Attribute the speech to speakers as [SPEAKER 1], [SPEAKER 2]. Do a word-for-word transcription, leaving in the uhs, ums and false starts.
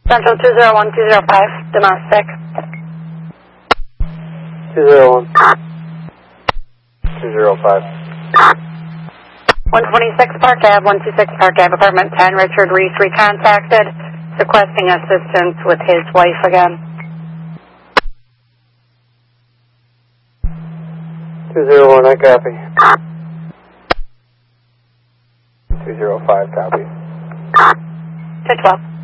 [SPEAKER 1] Central two zero one two zero five, domestic.
[SPEAKER 2] two zero one. two zero five.
[SPEAKER 1] one twenty-six Park Ave, one two six Park Ave, apartment ten, Richard Reese recontacted, requesting assistance with his wife again.
[SPEAKER 2] two zero one, I copy. two zero five, copy.
[SPEAKER 1] two twelve.